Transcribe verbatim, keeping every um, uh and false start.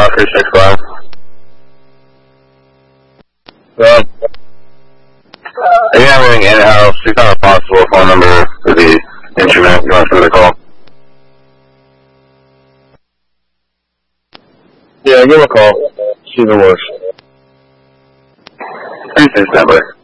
three six five. Well, are you having in-house? It's not a possible phone number for the instrument. You want for the call? yeah, give him a call. See if it works. three six number.